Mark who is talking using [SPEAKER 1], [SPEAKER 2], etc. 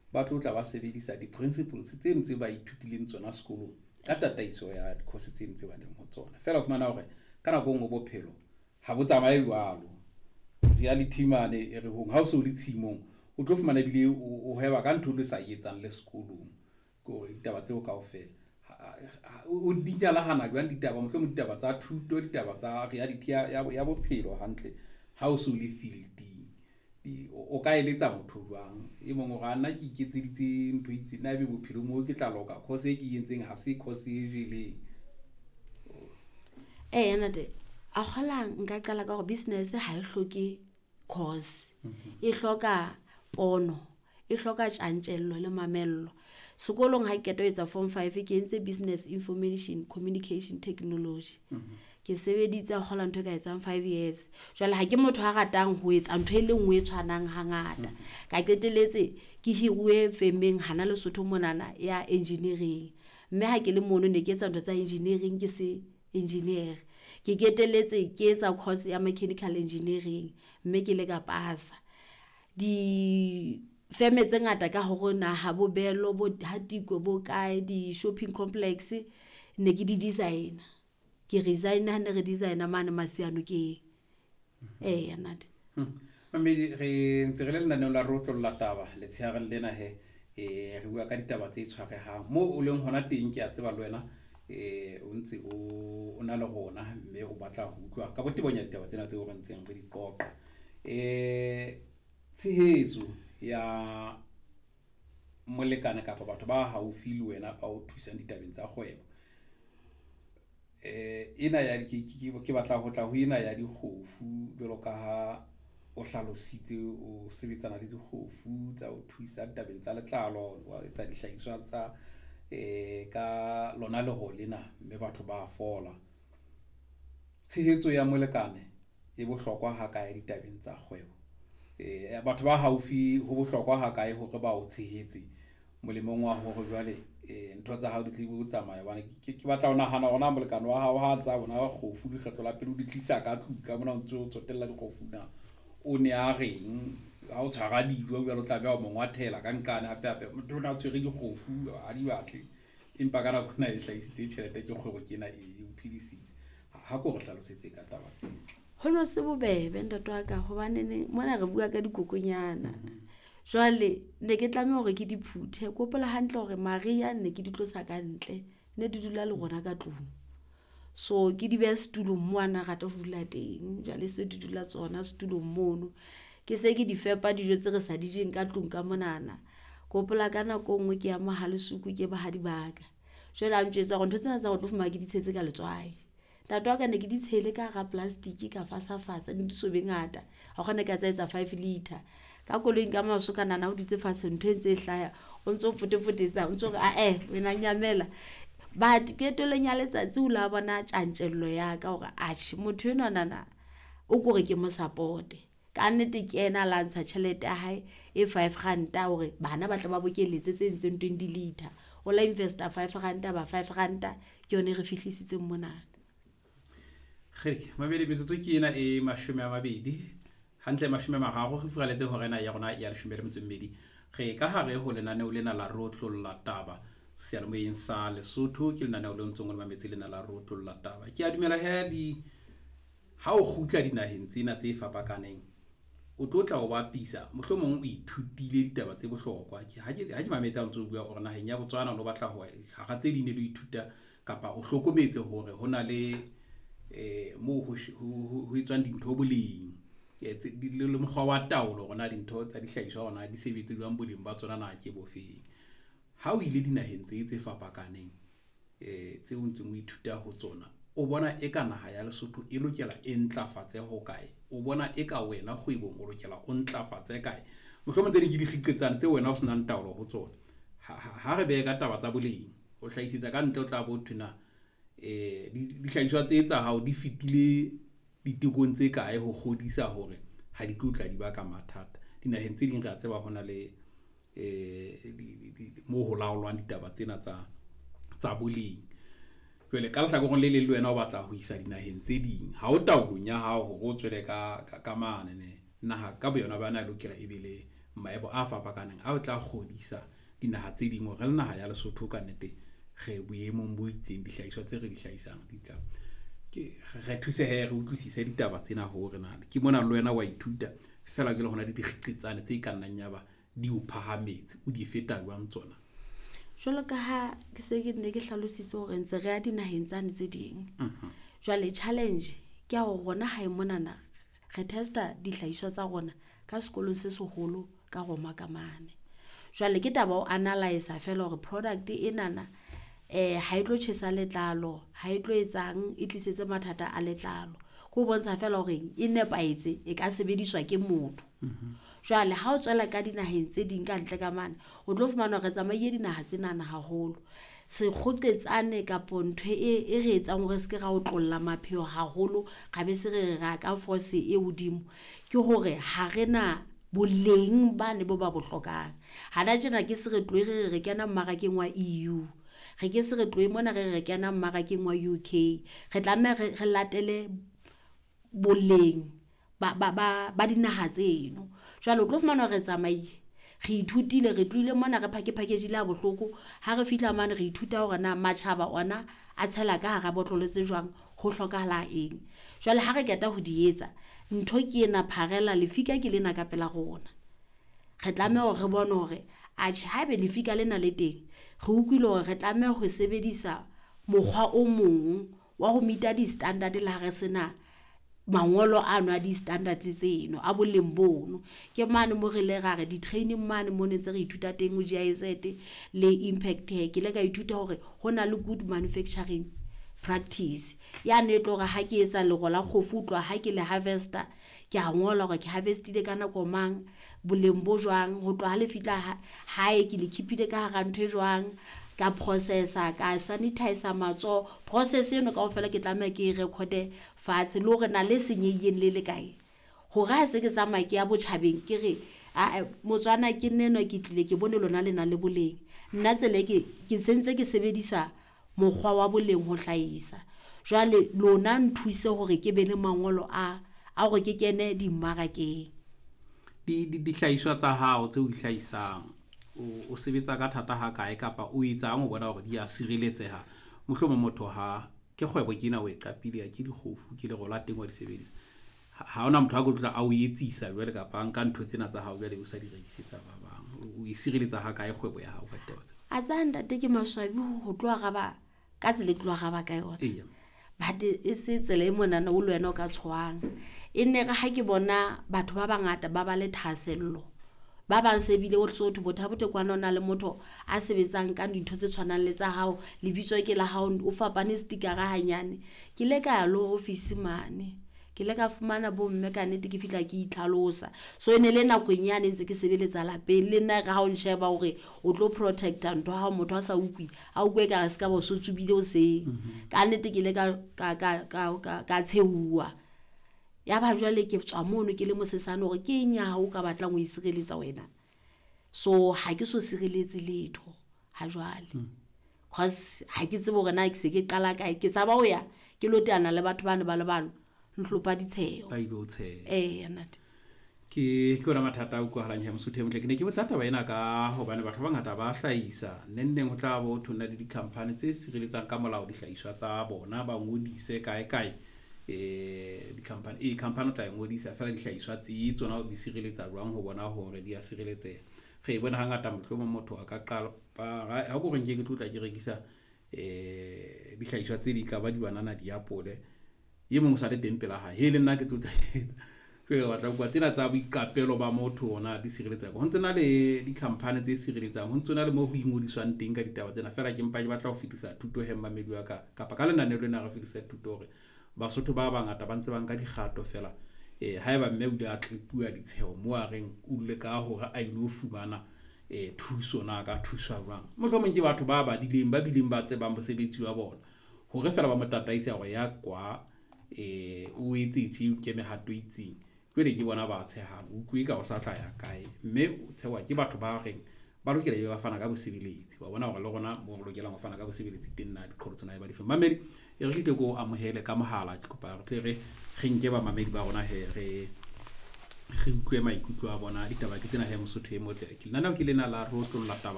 [SPEAKER 1] ba tlotla ba sebedisa di-principles tse ntse ba ithutileng tsona sekolong ka tataiso ya di-course tse ntse ba leng ho tsona. Fela o fumana hore ka nako nngwe bophelo ha bo tsamaye jwalo. Reality mane e re hong ha o se o le tshimong o tlo fumana bile o heba ka ntho le sa etsang le sekolong ko ditaba tseo kaofela o di jalahana jwang ditaba mohlomong ditaba tsa thuto, ditaba tsa reality ya bophelo hantle ha o se o le fielding o ka eletsa motho jwang e mong o gana ke iketseditse ntho itse na be bophelo mo ke tla loka course e ke entseng ha se course e jeleng.
[SPEAKER 2] Nate a kgolang nka qala ka go business ha e hloke course e hloka pono, e hloka tjantjello le mamello. Sekolong ha ke etsa form 5 ke entse business information communication technology ke sebeditse a kgola ntho ka etsang 5 years jwale ha ke motho ha ratang ho etsa ntho e lengwe e tshwanang hangata ka keteletse ke hiruwe femeng hana le Lesotho monana ya engineering mme ha ke le mono ne ke etsa ntho tsa engineering ke se engineer ke keteletse ke etsa course ya mechanical engineering mme ke le ka pasa di feme tse ngata ka ho rona ha bobelo bo hatiko bo kae di shopping complex ne ke di designer ke resigner ne re designer mane Masiano ke Nate
[SPEAKER 1] mame re ntse re le nna la rotlo la taba le tsheageng lena he re bua ka ditaba tse tshwarehang mo o leng hona teng ke a tseba le wena o ntse o na le gona mme o batla ho utlwa ka botebonya ditaba tsena tse o rentseng re di qoqa tshehetso ya molekane kapa batho ba haufi le wena ba o thusang ditabeng tsa kgwebo ena ya ke batla ho tla ho ena ya dikgofu jwalo ka ha o hlalositse o sebetsana le dikgofu tsa o thusa ditabeng tsa letlalo wa etsa dihlahiswa tsa ka lona le ho lena mme batho ba fola. Tshehetso ya molekane e bohlokwa ha ka ya ditabeng tsa kgwebo batho ba haufi ho bohlokwa ha kae hore ba o tshehetse molemong wa hore jwale ntho tsa hao di tle go tsamaya bana ke batla ho nahana hona molekane wa hao ha tsa bona kgofu di kgetlo la pele o di tlisa ka tlung ka mona o ntse o tsotella dikgofu na o ne a reng ha o tshwara dijo jwalo tla ba o mongwa thela ka nkane hape motho o na tshwere dikgofu ha di batle empa kana bona e hlaisitse tjhelete ke kgwebo kena e uphidisitse ha ko re hlalosetse ka taba tsena
[SPEAKER 2] hono se bobebe ntate wa ka hobane mona re bua ka dikokonyana jwale ne ke tlame hore ke diphuthe kopola hantle hore Maria ne ke di tlosa ka ntle ne di dula le rona ka tlung so ke di beha setulong moana rata ho dula teng jwale se di dula tsona setulong mono ke se ke di fepa dijo tse re sa di jeng ka tlung ka monana kopola ka nako nngwe ke ya mahale suku ke ba ha di baka jwale a ntjwetsa go ntho tsena tsa go tlofuma ke di tshetse ka letswai tatwa ka ne ke di tshele ka ga plastic ka fasa di so bengata ha gone ka tsa 5 liter ka koloing ka maso ka nana o ditse fase ntho ntse hlaya o ntse o fotefotetsa o ntse o wena nyamela but ke tolenya letsatsi o la bona tjantjello ya ka hore motho ena nana o gore ke mo support ka nnete ke ena la ntsha tjhelete ya hae e 5 ranta hore bana ba tla ba bokeletse tse ntseng 20 liter o la investor 5 ranta ba 5 ranta ke yone re fihlisitse mona
[SPEAKER 1] mabedi metsotso ke ena e 20 hantle 30 re furaletse hore na ya rona ya 12 ge ka hare ho lenaneo lena la rotlo la taba sealemoyeng sa Lesotho ke lenaneo le ntsong le mametse lena la rotlo la taba ke a dumela ha o gutla dinaheng tsena tse fapakaneng o tlotla o bapisa mohlomong o ithutile ditaba tse bohlokwa ha ke mametsa ntse o bua hore naheng ya Botswana no batla ho ha tse dine le ithuta kapa o hlokometse hore hona le mo ho etswang dintho boleng le mokgwa wa taolo gona dintho tsa dihlahiswa gona di sebetse jwang boleng ba tsona na ke bofeng ha o ile dinaheng tse fapakaneng tse o ntseng o ithuta ho tsona o bona eka naha ya Lesotho e lokela e ntlafatse ho kae o bona eka wena kgwebong o lokela o ntlafatse kae mohlomong tse di dikhiketsana tse wena o se nang taolo ho tsona ha re be ka taba tsa boleng o hlahisetsa ka ntle o tla bothuna dihlahiswa tse tsa hao di fitile ditekong tse kae ho kgodisa hore ha di tlotla di ba ka mathata dinaheng tse ding re a tseba hona le mo ho laolwang ditaba tsena tsa boleng jwale ka lehlakoreng le wena o batla ho isa dinaheng tse ding ha o taolong ya hao hore o tswele ka mane naha ka boyona bana lokela e be le maebo a fapakaneng a o tla godisa dinaga tse dingwe re le naga ya Lesotho ka nnete ge boemong bo itseng dihlahiswa tse re di hlahisang di tla ke re thuse he re utlwisise ditaba tsena ho re na ke mona le wena wa ithuta fela ke le hona di dikgitsane tse ka nnang yaba di o phahametse o di feta jwang tsona
[SPEAKER 2] jwalo ka ha ke se ke ne ke hlalositse hore ntse re ya dinaheng tsane tse ding jwale challenge ke a go gona ha e monana re testa dihlahiswa tsa rona ka sekolong se seholo ka go makamane jwale ke taba o analyze fela hore product e nana ha e tlo tshesa letlalo ha e tlo etsang e tlisetse mathata a letlalo go bontsha fela hore e nepaetse e ka sebediswa ke motho jwale ha o tswela ka dinaheng tse ding ka ntle ka mane o tlo fumana re tsamaye dinaga tse nana haholo se kgotetsane ka pontho e re etsang hore se ke ra o tlolla mapheo haholo ga be se re ra ka force e hodimo ke hore ha rena boleng bane bo ba bohlokang hana tjena ke se re tloe re kena mmarakeng wa EU re ke se re tloe mona re kena mmarakeng wa UK re tlameha re latele boleng ba dinaga tseno jwale o tlo fumana re tsamaye re ithutile re tlile mona re package la bohloko ha re fihla mane re ithuta hore na matjhaba ona a tshela ka hara botlolo tse jwang ho hlokahala eng jwale ha re keta ho di etsa ntho ke ena pharela lefika ke lena ka pela rona re tlameha hore re bone hore a ha be lefika lena le teng re utlwile hore re tlameha ho sebedisa mokgwa o mong wa ho meeta di standard le ha re sena mangolo ano a di standards tseno a boleng bono ke mane mo re le rare di training mane mo ntse re ithuta teng o GIZ le impact tech le ka ithuta hore hona le good manufacturing practice ya ne tlo ga ha ke etsa le gola khofutlwa ha ke le harvester ke a ngola gore ke harvestile kana komang boleng bo jwang ho tloha le fitla hae ke le keepile ka ga ntwe jwang ka processor ka sanitizer matso process eno ka ofela ke tlameha ke recorde fatshe le hore na le senyeyeng le kae ho ga se ke tsamaya ke ya botjhabeng ke re motswana ke neno ke tlile ke bone lona le na le boleng nna tsele ke sentse ke sebedisa mokgwa wa boleng ho hlaisa jwale lona nthuse hore ke be le mangolo a gore ke kene di mmarakeng
[SPEAKER 1] di hlahiswa tsa hao tse o di hlaisang o sebetsa ka thata ha kae kapa o etsang o bona hore di a sireletseha mohlomong motho ha ke kgwebo ke ina o e qapile ke dikgofu ke le go la teng wa di sebedisa ha ona motho a go tla a o etsisa jwale kapa nka ntho tsena tsa hao jwale o sa di rekisetsa ba bang o e sireletsa ha kae kgwebo ya hao ka taba tse
[SPEAKER 2] a tsanda te ke maswabi ho tloa ga ba ka tsele tloa ga ba ka yona ba e se tsele e monana o le wena o ka tshwang e ne ga ke bona batho ba bangata ba ba le thasello ba bang se bile o Lesotho bothabote kwana ona le motho a sebetsang ka dintho tse tshwanang le tsa hao le bitso ke la hao o fapane stickera hanyane ke le ka lo office mane ke le ka fumana bo mme ka nnete ke fitla ke itlhalosa so ene le nako nyane ntse ke sebeletsa lapeng le nna ga o nsheba hore o tlo protect ntho ha motho a sa ukwi a ukwe ka se ka bo so tsubile o se ka nnete ke le ka tsheua ya ba jwale ke tswa mono ke le mosesane hore ke nya o ka batlang o isireletsa wena so ha ke so sireletse letho ha jwale cause ha ke tsebe hore na ke se ke qala kae ke tsaba ho ya ke lo teana le batho bana ba le bano nhlopa ditsheo
[SPEAKER 1] ba ile o tshe
[SPEAKER 2] nate
[SPEAKER 1] ke ona mathata a utlwahalang ya Mosotho motle ke ne ke botsata ba ena ka hobane batho ba ngata ba hlahisa nenneng ho tla bo thona le di-company tse sireletsang ka molao dihlahiswa tsa bona ba ngodise kae di-company tla ngodisa fela dihlahiswa tse tsona di sireletsa jwang ho bona hore di a sireletseha ge bona hangata mohlomong motho a ka qala ha go reng ke tlotla ke rekisa dihlahiswa tse di ka ba di banana diapole ye mongwe sa le teng pela ha he le nna ke tlotla ke batla go tsena tsa boiqapelo ba motho ona di sireletsa go ntsena le di-company tse sireletsang ho ntsena le mo ho ingodiswang teng ka ditaba tsena fela ke mpa ke batla go fitisa thuto he mmamedi wa ka kapa ka lenaneo lena re fitisa thuto hore Basotho ba bangata ba ntse ba nka dikgato fela haeba mme o di a tlipua ditsheo mo a reng o le ka hore a ile ho fumana thuso na ka thuswa jwang mohlomong ke batho ba dileng ba bileng ba tsebang mosebetsi wa bona hore fela ba motataisa go ya kwa o etse ke mehato itseng pele ke bona ba tshehang o tloe ka o sa tla ya kae mme o tshewa ke batho ba reng ba lokela ba fana ka bosebeletsi wa bona gore le gona mo go lokela go fana ka bosebeletsi teng na dikholo tsona ba di fa mamedi e re ke go amohele ka mohala ke kopa re nke ba mamedi ba rona he re utlwe maikutlo a bona ditaba ke tsena he Mosotho e motle ke nna ke lena la rotlolla taba